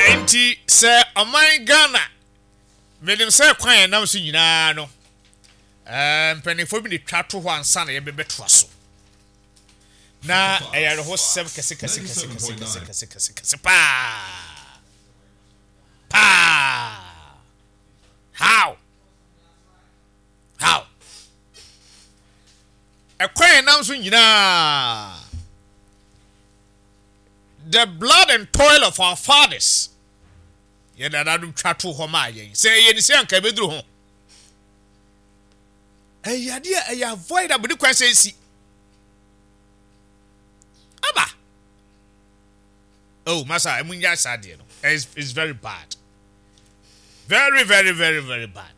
Enti se oman Ghana menim se kwan nam so nyina no mpanifo bi ne twato ho ansa na ye bebeto aso na eyare ho seb kese pa how kwan nam so nyina the blood and toil of our fathers ye na dadum twato ho ma yen se ye ni se anka beduru ho eyade e avoid abudi kwan se si aba oh masa emunya sade no is very bad very bad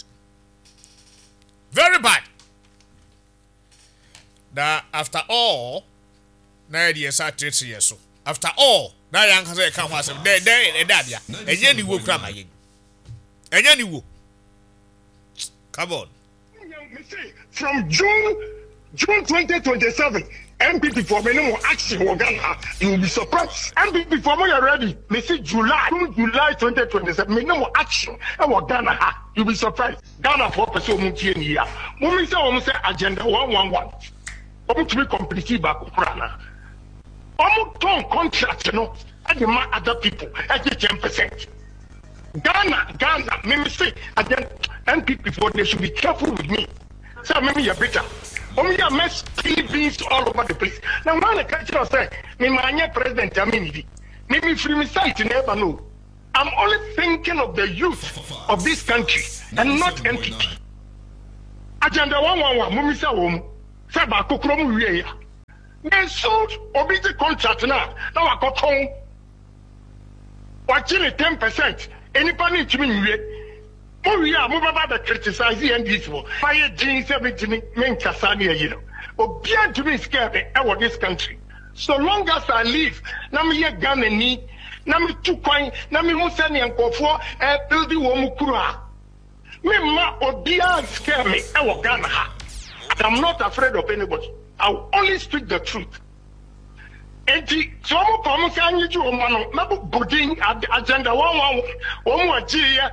that after all na ye sa treat yeso after all na yan kan say kan ho asem de dabia enye ni wo kra ma yen enye ni wo come on from June 2027 MPP for minimum action Ghana, you will be surprised. MPP for me already. Me see July 2027 minimum action Ghana, you will be surprised. Ghana for person muntie ni ya. Mumi say agenda 111. Omu to be completely back Ukraine. Omu ton contract no and the other people at 10%. Ghana, me say agenda MPP for they should be careful with me. Say maybe you're better. We are mess TVs all over the place. Now, when the country say, me my president, I mean, maybe free me sight, never know. I'm only thinking of the youth of this country and not MPP. Agenda 111, Mumisa Wom, Saba Kokrom Ria. They sold obiti contract now. Now I got home. Watching 10%. Anybody to me. We are moving about the criticizing and this one. Fire jeans, everything, men Cassania, you know. But beyond to be scared of this country. So long as I live, Nami Ghana ni, Nami Tukwai, Nami Musani and Kofo, and Bildi Womukura. Me ma Odia scare me, Ewa Ghana. I'm not afraid of anybody. I will only speak the truth. And the Somo Pamusani to Omano, Nabu Budin agenda 111,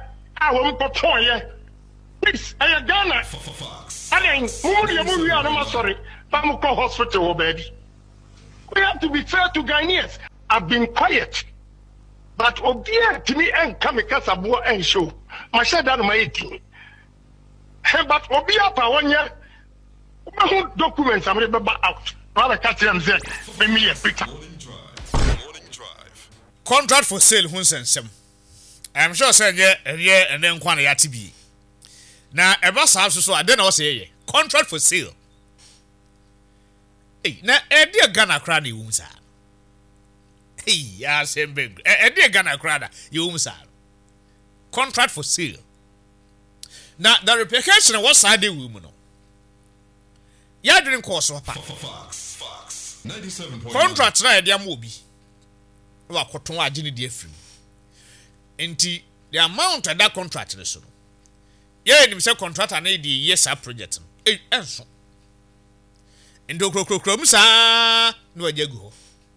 please, I am Ghana. I mean, movie, I'm sorry. Pamuko Hospital already. We have to be fair to Ghanaians. I've been quiet. But Obia to me and Kamikaza Boa and show. My shed out my 18. But Obia Pawania documents I'm remember out. Rather catch them there. Me a picture. Contract for sale, Hunsensem. I'm sure say yeah and then kwana ya tibi. Na eba sa so I don't know say yeah. Contract for sale. Hey, na dear Ghana kra na yum sa. Hey, ya sembe. Dear Ghana kra da yum sa. Contract for sale. Na the replication was side woman no. Ya didn't course papa. Fox 97.9. Contract na dia mo bi. Wa koton agye ne dia firi. Enti the amount of that contract is so. Yeah, you say contract and the yes project. Enso. Endo krokrom sa no agego.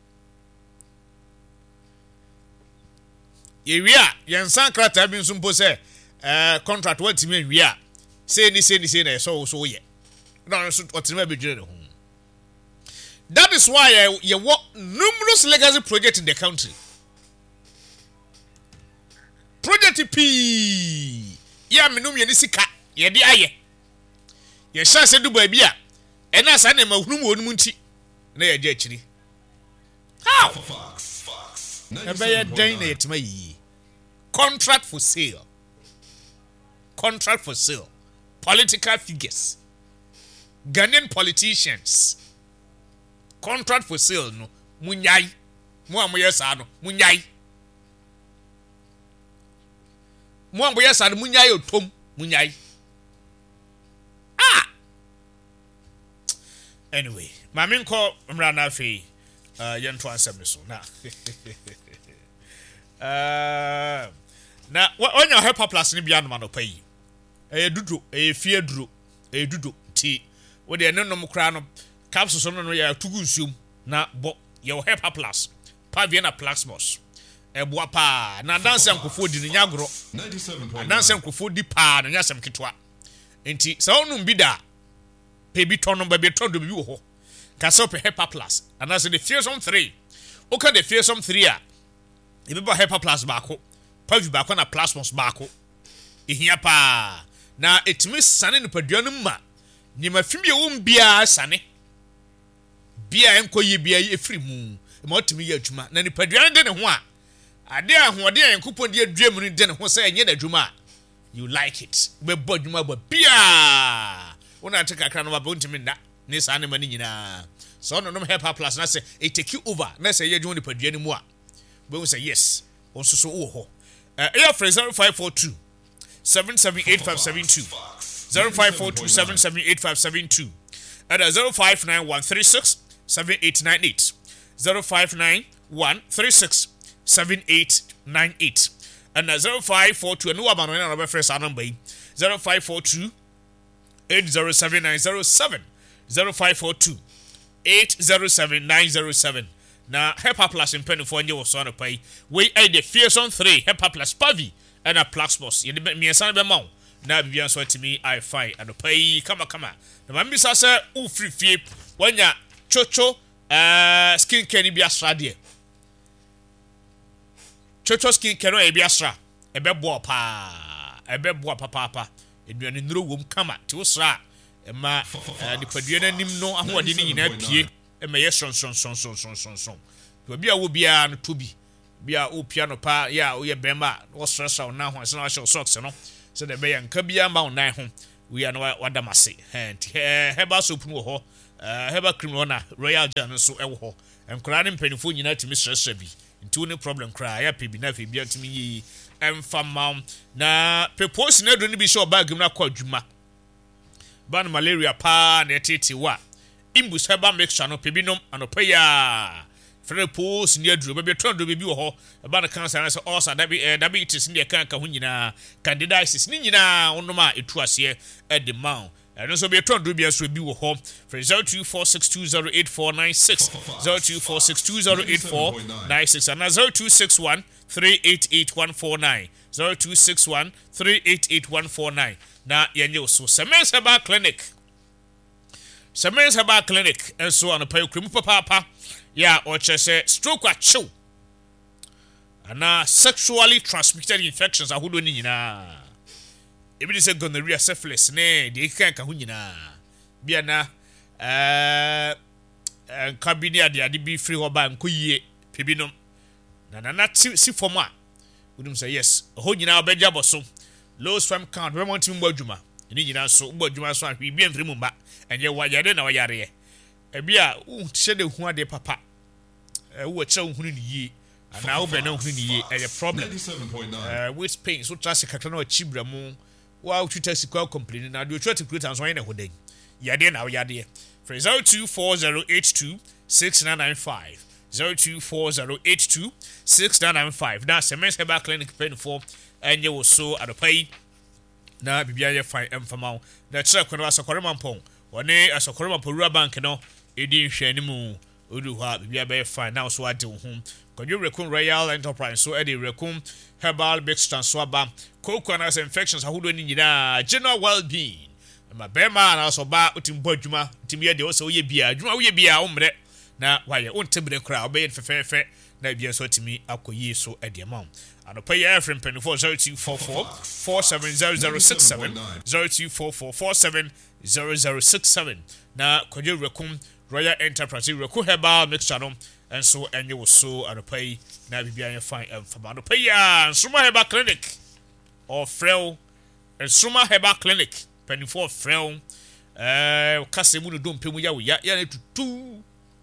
Ye wi a yen san krata bi nsumpo say contract what me wi a say ni na so ye. No so what me be dwere ho. That is why you work numerous legacy projects in the country. Project P. Ya menum ye ni sika ye de aye. Ye sha se du ba bi a ena sa na mahunu mo onum nti na ye de akiri. How? Fox. Ebe ye den na yetima yi. Contract for sale. Contract for sale. Political figures. Ghanaian politicians. Contract for sale no munyai. Mo amoye sa no munyai. Mo amboye sa no munyai otom munyai. Anyway, mami nko mra na afi yento ansem so na. Na when your help plus ni bia no ma no pay. Dudu, fie duro, dudu ti. We de nenom kra no capsules no ya tugu nsum na bo your help plus. Pa Vienna Plasmos. ɛboa pa na dance nkofo di no nyagoro 97.9. dance nkofo di pa no nyasem ketwa enti sɛ wonum bi da pe bi ton no ba bi ton do bi wo ho ka sɛ pe Hepa Plus and that's the fearsome 3 okay the fearsome 3 a e be ba Hepa Plus baako pavi baako na plasmos baako ehia pa na etimi sane no padua no ma nyima fimi wo bia sane bia enkoye bia efiri mu ma otimi ya adwuma na ni padua de ne ho a ade ahode a yankopon de aduam no de ne ho sɛ enye da adwuma you like it be bo adwuma ba bia wona te kakra no ba ontimi nda ne sane ma ni nyina so no Hepa Plus na sɛ it take you over na sɛ ye adwuma ni padua ni mu a be wo sɛ yes onso so wo ho air free 0542 778572 0542 778572 and 059136 7898 059136 7898 and 0542 and no one on our first number 0542 807907 0542 807907 na Hepa Plus in penny for you so on pay we add the fearsome 3 Hepa Plus Pavi and a Plasmos you me san be ma na bibia so atimi I find and pay kama na mambi sa se u free fie wanya chocho skin care ni bi asra de chocho skin care no e bi asra e be bo pa papa eduane nuro wom kama ti usra e ma di padua na nim no ahode ni nyina pie e ma ye son to bia wo bia no to bia o piano pa ya o ye bema wo stress na ho se na show socks no so the be yanka bia ma onan ho we are no wadamase heba soap no ho heba cream no na royal jan so e wo ho enkra ne mpanifo nyina timi stress bi nti no problem kra ya pe bi na fe bia timi yi emfa ma na pepose na do ni bi show bag na kwa adwuma ban malaria pa na tete wa imbus heba mixture no pe bi nom anopa Fred Pose near Drew, baby, turn to baby or about the cancer and also diabetes in the canker hunina, candidiasis, Nina, on the ma, it was here at the mount. And also be a turn to be as we be home for 0246208496, 0246208496, and 0261 388149, 0261 388149. Now, you so Semen's Herbal Clinic. Semen's Herbal Clinic, and so on a pay cream papa. Yeah, or just stroke or chill. And sexually transmitted infections are who do ni na. If it is a gonorrhea syphilis, ne, they can't kahunina. Biana, cabinia, the adibi free or ban kuye, pibinum. Nana, see for ma. Would say yes. A whole you now bed job or so. Low swam count, we want him Bojuma. And you so Bojuma swan, we be in Trimumba, and you were yard or yard. Ebia shede hu ade papa wo che hu ni yi ana wo be na hu ni yi a problem 97.9 with pain so trust kakra na chibra mu wa utwita sikwa complain na do twa create and so na hoden yade na yade for 024082 6995 024082 6995 na Semen's Herbal Clinic pen for enye wo so adopai na bibia ye fine emfama na kire kono asokore mampon one asokore mampowura bank no edi nhwani mu odu ha bibia be fine now so ade wo hom konyo rekun Royal Enterprise so edi rekun herbal mixture so aba coconut infections ahodo ni nyina general well-being ma bema na so ba otimbo adwuma timi ye de wo so ye bia adwuma wo ye bia wo mre na waye ontebre kra obey fefefe na bia so timi akoyi so edi amount anopa ye frem penifo 0244 470067 0244 470067 na konyo rekun Royal Enterprise reku herbal mixture no enso enye wo so anopai na bibia ye fine emfama anopai ya Nsuma Herbal Clinic or Frel Nsuma Herbal Clinic penifo Frel kase mu no dompemu ya wo ya na tutu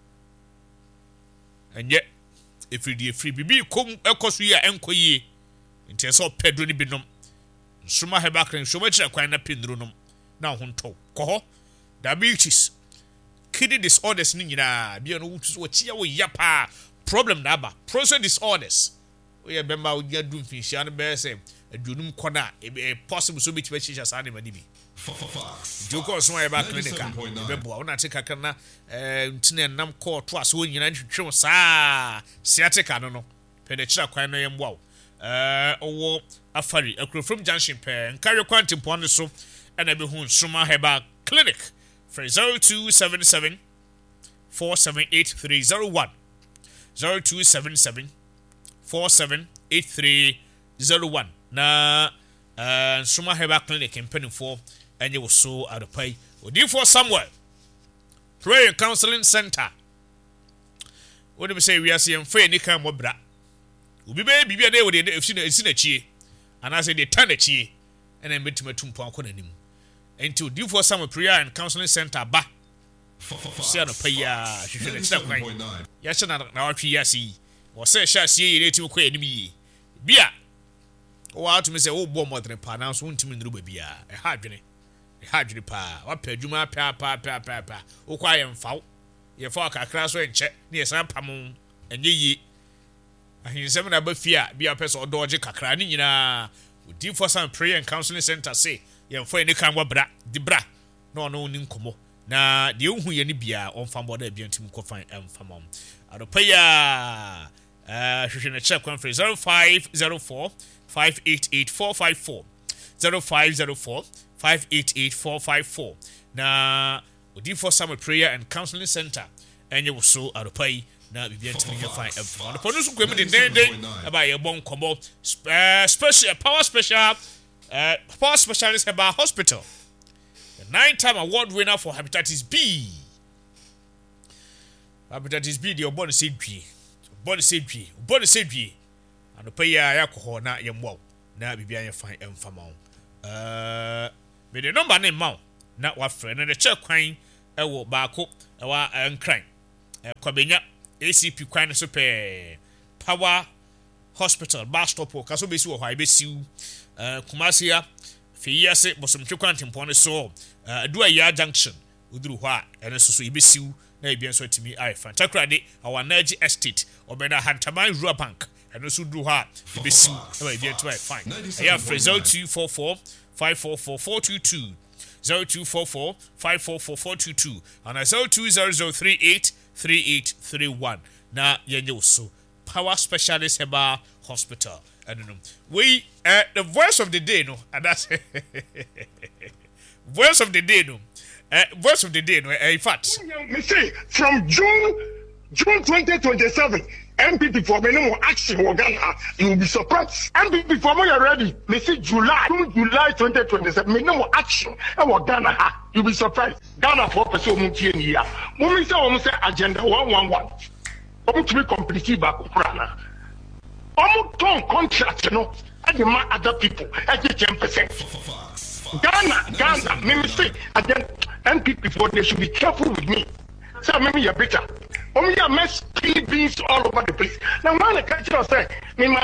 enye free bibi kom ekoso ya enkoyie nteso pedro ni binom Nsuma Herbal Clinic so machira kwan na pendro nom na honto koho diabetes kidney disorders ni nyina bia no wutu so chia wo yapa problem na ba prostate disorders we bemba wo adu mfinhia no be se adunum kona e possible so bit chicha sa ne mani bi joko so Herbal Clinic be bo wona te kaka na ntine nam ko to aso nyina ntwetwe sa sciatica no Pedechira kwan no yem wow. Owo afari from junction pe nkarwe kwantimpo no so na be hu Suma Herbal Clinic for 0277 478301 0277 478301 na Suma Herbal Clinic in Penifo and you will so out of pay or for somewhere prayer counseling center. What do we say? We are seeing fair nika mobra. Ubi baby be there with the if seen a chi and I say they turn a chi and then meet me tumpo akonanim. Into do for some prayer and counseling center ba. See on pay ya should step right. Yes, na yasi. Or say shall see you to quay me. Bia. O out to me say oh bomb mother pa now so won't mean rubia. A hard pa. What peduma pa. O quiet foul. Ye for kakra so enche na ye san pam enye yi ahinsem na ba fia bia pese odoje kakra ni nyina odi for some prayer and counseling center say ye for any kan bra di bra no ni nkomo na de ohu ye ni bia on fam boda bia ntim ko fan famam adopaya hwehwe na check kwan 0504 588454 0504 588454 na odi for some prayer and counseling center and you will so aropai na bibia ntimi ye fine on the ponus kwem de den about your bon combo special power specialist about hospital, the 9-time award winner for hepatitis B. Hepatitis B the body said B and the pay alcohol na yemwo na bibia ye fine famam me the number name mount na wa friend na the check kwan ewo baako ewa enkran kwabenya ACP kwan so pe power hospital bus stop ka so besi wo hwa besiu kumasia fiya se bosomtwe kwantimpo ne so adu aya junction uduru hwa ene so ibesiu na ebien so timi ai fantakrade awanaji estate obena hantaman rural bank ene so duru hwa ibesiu na ebien to ai fine aya 0244 544422 0244 544422 and 0200383831 na yenye so power specialist Herbal Hospital. I don't know. We the voice of the day no and that's voice of the day no in fact me say from June 2027 MPP for minimum action in Ghana, you will be surprised. MPP for when you're ready, me say June, July 2027, minimum action in Ghana, you'll be surprised. Ghana for person who here. When we say agenda 111, I'm to be completely back to Ghana. I'm to contract, you know, and demand other people at 10%. Ghana, me say again, MPP for they should be careful with me. So maybe you're better. We are mess beans all over the place. Now, man, I can't say,